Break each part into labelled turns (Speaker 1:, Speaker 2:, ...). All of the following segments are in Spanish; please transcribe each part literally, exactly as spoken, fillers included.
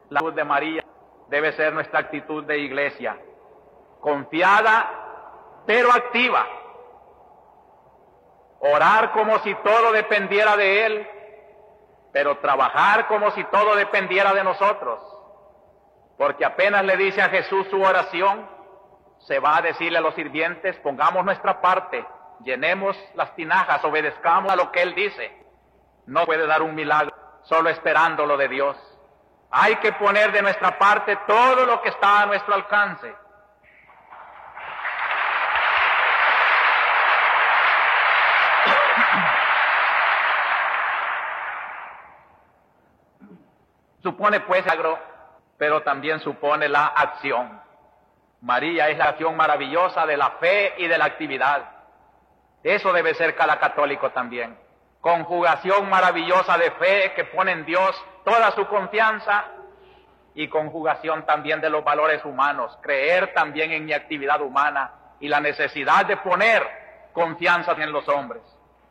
Speaker 1: La actitud de María debe ser nuestra actitud de iglesia, confiada pero activa. Orar como si todo dependiera de Él, pero trabajar como si todo dependiera de nosotros. Porque apenas le dice a Jesús su oración, se va a decirle a los sirvientes, pongamos nuestra parte, llenemos las tinajas, obedezcamos a lo que Él dice. No puede dar un milagro solo esperando lo de Dios. Hay que poner de nuestra parte todo lo que está a nuestro alcance. Supone pues milagro, pero también supone la acción. María es la acción maravillosa de la fe y de la actividad. Eso debe ser cada católico también. Conjugación maravillosa de fe que pone en Dios toda su confianza y conjugación también de los valores humanos. Creer también en mi actividad humana y la necesidad de poner confianza en los hombres.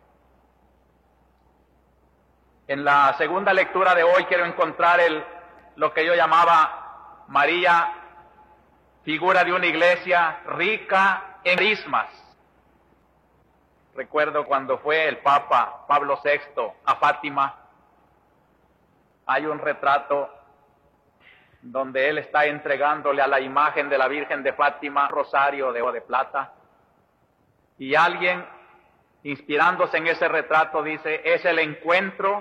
Speaker 1: En la segunda lectura de hoy quiero encontrar el, lo que yo llamaba María, figura de una iglesia rica en carismas. Recuerdo cuando fue el Papa Pablo sexto a Fátima, hay un retrato donde él está entregándole a la imagen de la Virgen de Fátima un rosario de oro de plata, y alguien, inspirándose en ese retrato, dice, es el encuentro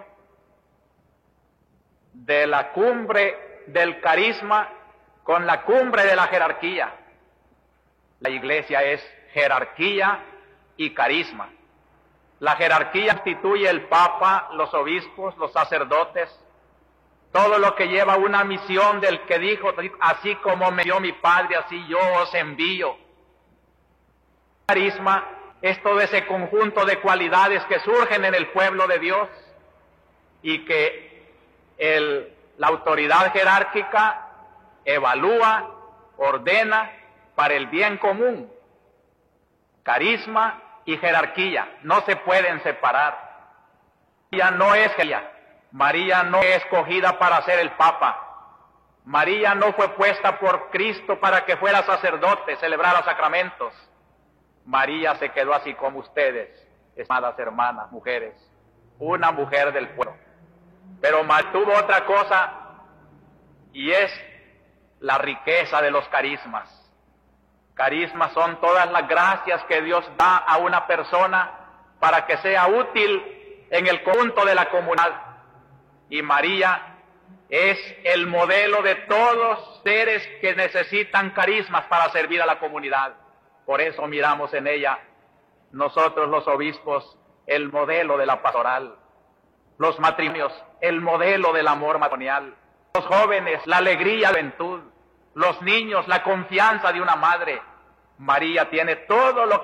Speaker 1: de la cumbre del carisma con la cumbre de la jerarquía. La iglesia es jerarquía y carisma. La jerarquía constituye el Papa, los obispos, los sacerdotes, todo lo que lleva una misión del que dijo, así como me dio mi Padre, así yo os envío. Carisma es todo ese conjunto de cualidades que surgen en el pueblo de Dios y que el, la autoridad jerárquica evalúa, ordena para el bien común. Carisma y jerarquía no se pueden separar. María no es ella. María no es escogida para ser el Papa. María no fue puesta por Cristo para que fuera sacerdote, celebrara sacramentos. María se quedó así como ustedes, estimadas hermanas, mujeres, una mujer del pueblo. Pero María tuvo otra cosa, y es la riqueza de los carismas. Carismas son todas las gracias que Dios da a una persona para que sea útil en el conjunto de la comunidad. Y María es el modelo de todos seres que necesitan carismas para servir a la comunidad. Por eso miramos en ella, nosotros los obispos, el modelo de la pastoral, los matrimonios, el modelo del amor matrimonial, los jóvenes, la alegría de la juventud, los niños, la confianza de una madre. María tiene todo lo